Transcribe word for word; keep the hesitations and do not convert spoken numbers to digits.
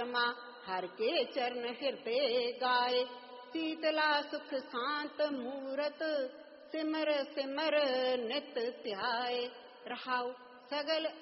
परमा हर के चरण हृदय गाए। शीतला सुख शांत मूरत सिमर सिमर नित ध्याए। रहाउ सगल